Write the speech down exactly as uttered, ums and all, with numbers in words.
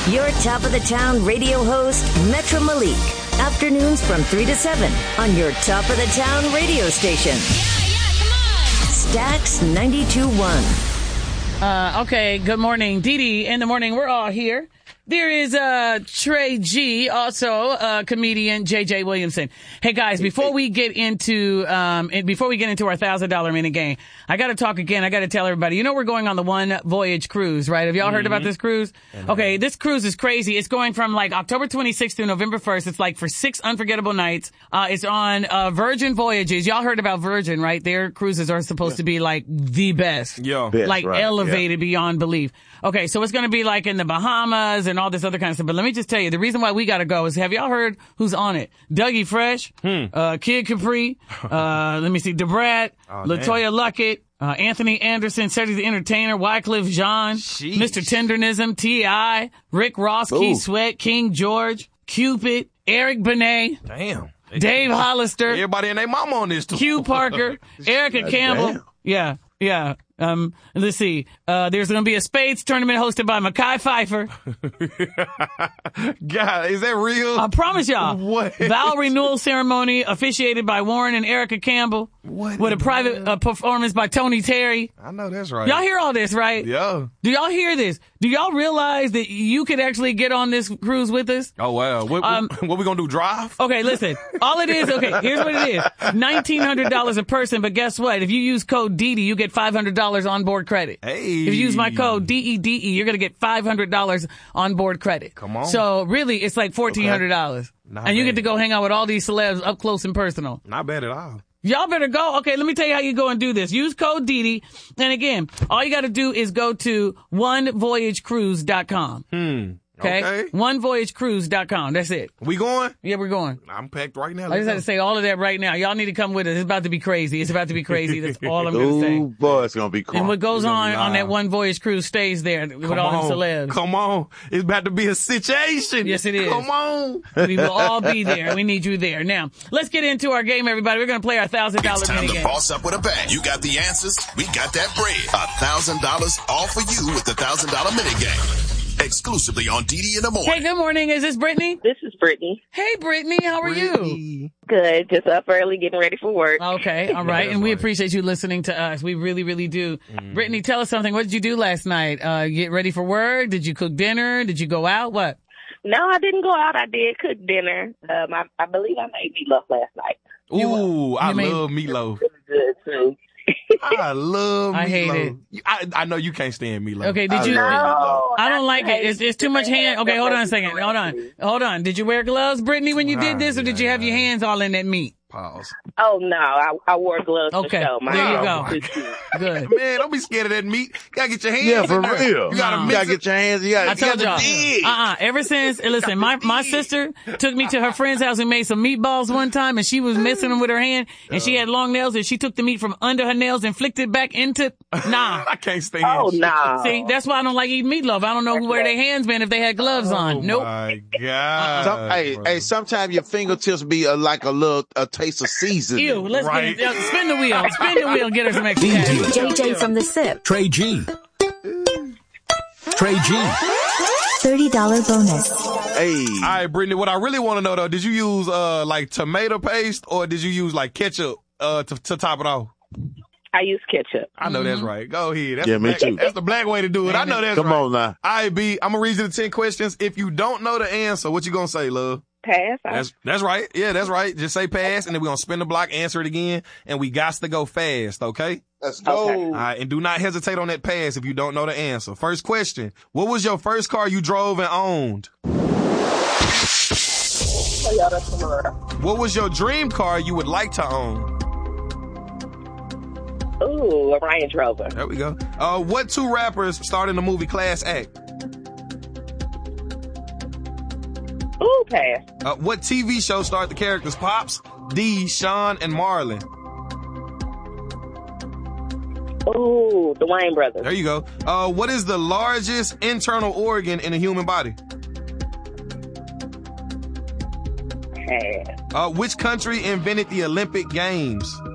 Your top of the town radio host, Metro Malik. Afternoons from three to seven on your top of the town radio station. Yeah, yeah, come on. Stax ninety-two point one. Uh, okay, good morning. Dee Dee, in the morning, we're all here. There is uh, Trey G, also uh, comedian J J Williamson. Hey guys, before we get into um, before we get into our thousand dollar minute game, I got to talk again. I got to tell everybody. You know we're going on the One Voyage cruise, right? Have y'all mm-hmm. heard about this cruise? Mm-hmm. Okay, this cruise is crazy. It's going from like October twenty-sixth through November first. It's like for six unforgettable nights. Uh, it's on uh, Virgin Voyages. Y'all heard about Virgin, right? Their cruises are supposed yeah. to be like the best, yeah, like right. elevated yeah. beyond belief. Okay, so it's going to be like in the Bahamas and all this other kind of stuff. But let me just tell you, the reason why we got to go is, have y'all heard who's on it? Dougie Fresh, hmm. uh, Kid Capri, uh, let me see, DeBrat, oh, LaToya Luckett, uh, Anthony Anderson, Cedric the Entertainer, Wycliffe Jean, Sheesh. Mister Tendernism, T I, Rick Ross, Ooh. Keith Sweat, King George, Cupid, Eric Benet. Damn. Dave Hollister. Everybody and their mama on this too. Q Parker, Erica Campbell. Damn. Yeah, yeah. Um, let's see. Uh, there's going to be a spades tournament hosted by Mekhi Phifer. God, is that real? I promise y'all. What? Vow renewal ceremony officiated by Warren and Erica Campbell. What? With a private uh, performance by Tony Terry. I know that's right. Y'all hear all this, right? Yeah. Do y'all hear this? Do y'all realize that you could actually get on this cruise with us? Oh, wow. What, Um, what we going to do, drive? Okay, listen. All it is, okay, here's what it is. nineteen hundred dollars a person, but guess what? If you use code D D, you get five hundred dollars on board credit. Hey. If you use my code D E D E, you're going to get five hundred dollars on board credit. Come on. So really, it's like fourteen hundred dollars. Not and you bad. get to go hang out with all these celebs up close and personal. Not bad at all. Y'all better go. Okay, let me tell you how you go and do this. Use code D D. And again, all you got to do is go to one voyage cruise dot com. Hmm. Okay? Okay. one voyage cruise dot com. That's it. We going? Yeah, we're going. I'm packed right now. I just had Let's to say all of that right now. Y'all need to come with us. It's about to be crazy. It's about to be crazy. That's all I'm going to say. Oh, boy, it's going to be cool. And what goes It's gonna on be on that live. One Voyage cruise stays there with Come all on. them celebs. Come on. It's about to be a situation. Yes, it is. Come on. We will all be there. We need you there. Now, let's get into our game, everybody. We're going to play our one thousand dollars It's time mini to game. boss up with a bang. You got the answers. We got that bread. A thousand dollars all for you with the thousand dollar mini game. Exclusively on D D in the morning. Hey, good morning. Is this Brittany? This is Brittany. Hey, Brittany. How are you? Brittany. Good. Just up early, getting ready for work. Okay. All right. That's And we right. appreciate you listening to us. We really, really do. Brittany, tell us something. What did you do last night? Uh, get ready for work? Did you cook dinner? Did you go out? What? No, I didn't go out. I did cook dinner. Um, I, I believe I made meatloaf last night. Ooh, I You made- love meatloaf. It was good, too. I love I meatloaf. hate it. You- I, I know you can't stand meatloaf. Okay, did I you- love meatloaf. I don't like it. hate It's, it's too much hand. Okay, hold on a second. Hold on. Hold on. Did you wear gloves, Brittany, when you did this, or did you have your hands all in that meat? Pause. Oh, no. I, I wore gloves Okay, for show. My there you hands go. were too. Good. Man, don't be scared of that meat. You gotta get your hands Yeah, for in there. real. You gotta No. You mix got to it. get your hands. You got I told to y'all. dig. Uh-uh. Ever since, listen, my, my sister took me to her friend's house and made some meatballs one time, and she was messing them with her hand, and she had long nails, and she took the meat from under her nails and flicked it back into, nah. I can't stand Oh, shit. no. See, that's why I don't like eating meatloaf. I don't know where their hands been if they had gloves Oh on. Nope. my God. Some, hey, bro. hey, sometimes your fingertips be uh, like a little a taste of seasoning. Ew, let's Right. get it. Uh, spin the wheel. Spin the wheel. Get her some extra cash. J J from the S I P. Trey G. Trey G. thirty dollars bonus. Hey, All right, Brittany, what I really want to know, though, did you use uh like tomato paste or did you use like ketchup uh to, to top it off? I use ketchup. I know that's right. Go ahead. That's Yeah, the me black, too. That's the black way to do it. I know that's come right. on now. All right, B, I'm going to read you the ten questions. If you don't know the answer, what you going to say, love? Pass. I, That's that's right. Yeah, that's right. Just say pass, and then we're going to spin the block, answer it again, and we got to go fast, okay? Let's go. Okay. All right, and do not hesitate on that pass if you don't know the answer. First question. What was your first car you drove and owned? Toyota Camaro. What was your dream car you would like to own? Ooh, a Range Rover. There we go. Uh, what two rappers starred in the movie Class Act? Ooh, pass. Uh, what T V show starred the characters Pops, D, Sean, and Marlon? Ooh, the Wayne Brothers. There you go. Uh, what is the largest internal organ in the human body? Pass. Uh, which country invented the Olympic Games?